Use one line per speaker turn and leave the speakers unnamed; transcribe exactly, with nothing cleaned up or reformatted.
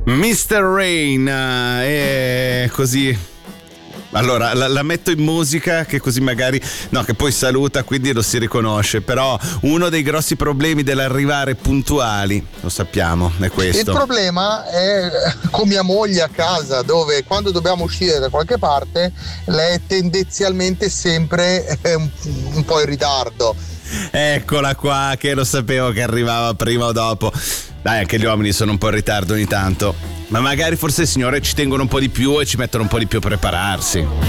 mister Rain, è così. Allora la, la metto in musica che così magari no, che poi saluta, quindi lo si riconosce. Però uno dei grossi problemi dell'arrivare puntuali, lo sappiamo, è questo.
Il problema è con mia moglie a casa, dove quando dobbiamo uscire da qualche parte lei è tendenzialmente sempre un, un po' in ritardo.
Eccola qua, che lo sapevo che arrivava prima o dopo. Dai, anche gli uomini sono un po' in ritardo ogni tanto, ma magari forse le signore ci tengono un po' di più e ci mettono un po' di più a prepararsi.